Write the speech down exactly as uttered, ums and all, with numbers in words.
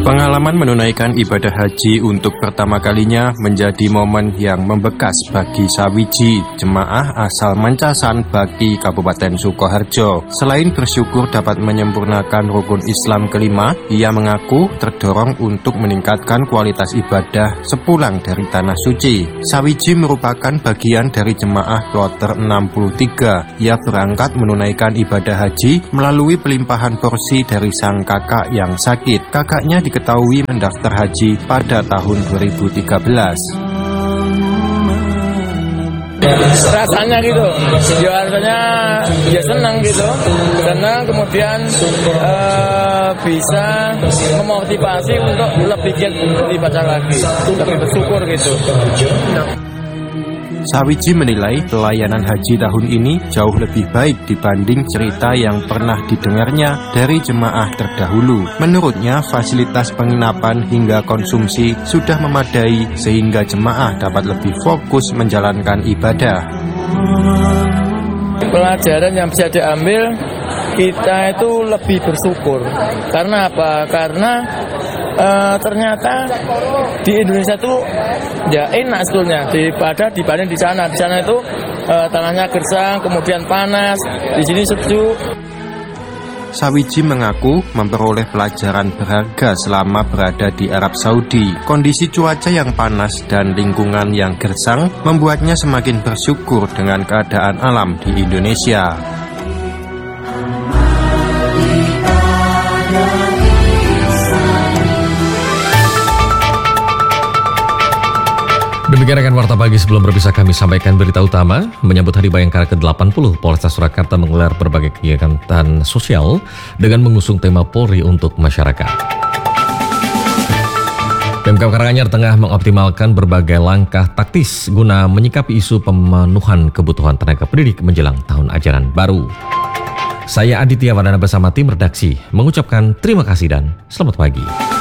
Pengalaman menunaikan ibadah haji untuk pertama kalinya menjadi momen yang membekas bagi Sawiji, jemaah asal Mencasan Baki, Kabupaten Sukoharjo. Selain bersyukur dapat menyempurnakan rukun Islam kelima, ia mengaku terdorong untuk meningkatkan kualitas ibadah sepulang dari Tanah Suci. Sawiji merupakan bagian dari jemaah kloter enam puluh tiga. Ia berangkat menunaikan ibadah haji melalui pelimpahan porsi dari sang kakak yang sakit. Kakaknya diketahui mendaftar haji pada tahun dua ribu tiga belas. Rasanya gitu, ya rasanya ya senang gitu, senang kemudian uh, bisa memotivasi untuk lebih giat ibadah lagi, lebih bersyukur gitu. Sawiji menilai pelayanan haji tahun ini jauh lebih baik dibanding cerita yang pernah didengarnya dari jemaah terdahulu. Menurutnya, fasilitas penginapan hingga konsumsi sudah memadai sehingga jemaah dapat lebih fokus menjalankan ibadah. Pelajaran yang bisa diambil, kita itu lebih bersyukur. Karena apa? Karena Uh, ternyata di Indonesia itu ya enak sebetulnya daripada dibanding di sana. Di sana itu uh, tanahnya gersang, kemudian panas, di sini sejuk. Sawiji mengaku memperoleh pelajaran berharga selama berada di Arab Saudi. Kondisi cuaca yang panas dan lingkungan yang gersang membuatnya semakin bersyukur dengan keadaan alam di Indonesia. Demikian rekan Warta Pagi, sebelum berpisah kami sampaikan berita utama. Menyambut Hari Bayangkara ke delapan puluh, Polresta Surakarta menggelar berbagai kegiatan sosial dengan mengusung tema Polri untuk masyarakat. Pemkab Karanganyar tengah mengoptimalkan berbagai langkah taktis guna menyikapi isu pemenuhan kebutuhan tenaga pendidik menjelang tahun ajaran baru. Saya Aditya Wardana bersama tim redaksi mengucapkan terima kasih dan selamat pagi.